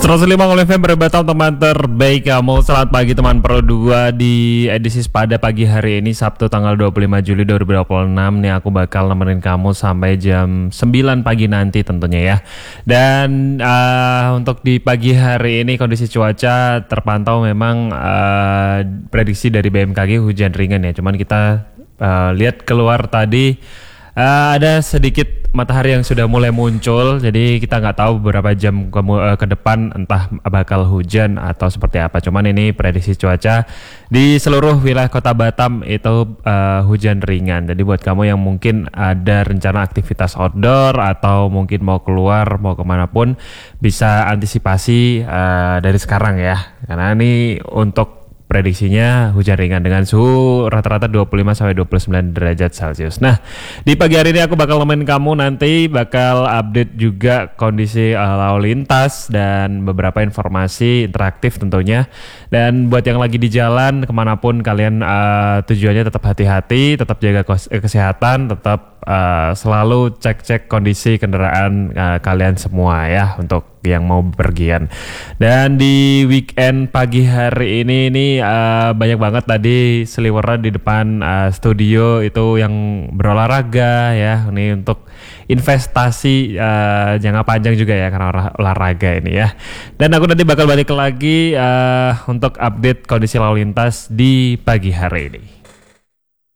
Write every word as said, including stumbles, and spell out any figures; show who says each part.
Speaker 1: seratus lima F M berbatal teman terbaik kamu. Selamat pagi teman Pro dua di edisi pada pagi hari ini Sabtu tanggal dua puluh lima Juli dua ribu dua puluh enam nih. Aku bakal nemenin kamu sampai jam sembilan pagi nanti tentunya ya. Dan uh, untuk di pagi hari ini kondisi cuaca terpantau memang uh, prediksi dari B M K G hujan ringan ya. Cuman kita uh, lihat keluar tadi uh, ada sedikit matahari yang sudah mulai muncul, jadi kita nggak tahu beberapa jam ke, uh, ke depan entah bakal hujan atau seperti apa. Cuman ini prediksi cuaca di seluruh wilayah Kota Batam itu uh, hujan ringan. Jadi buat kamu yang mungkin ada rencana aktivitas outdoor atau mungkin mau keluar mau kemanapun, bisa antisipasi uh, dari sekarang ya. Karena ini untuk prediksinya hujan ringan dengan suhu rata-rata dua puluh lima sampai dua puluh sembilan derajat Celcius. Nah, di pagi hari ini aku bakal nemenin kamu, nanti bakal update juga kondisi uh, lalu lintas dan beberapa informasi interaktif tentunya. Dan buat yang lagi di jalan kemanapun kalian uh, tujuannya, tetap hati-hati, tetap jaga kos- kesehatan, tetap uh, selalu cek-cek kondisi kendaraan uh, kalian semua ya untuk yang mau bepergian. Dan di weekend pagi hari ini ini uh, banyak banget tadi seliweran di depan uh, studio itu yang berolahraga ya. Ini untuk investasi uh, jangka panjang juga ya karena olah- olahraga ini ya. Dan aku nanti bakal balik lagi uh, untuk update kondisi lalu lintas di pagi hari ini.